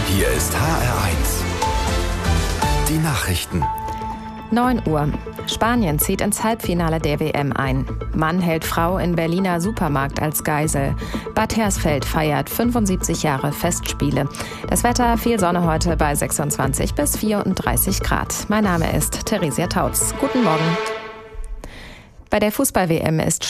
Hier ist HR1. Die Nachrichten. 9 Uhr. Spanien zieht ins Halbfinale der WM ein. Mann hält Frau in Berliner Supermarkt als Geisel. Bad Hersfeld feiert 75 Jahre Festspiele. Das Wetter: viel Sonne heute bei 26 bis 34 Grad. Mein Name ist Theresia Tautz. Guten Morgen. Bei der Fußball-WM ist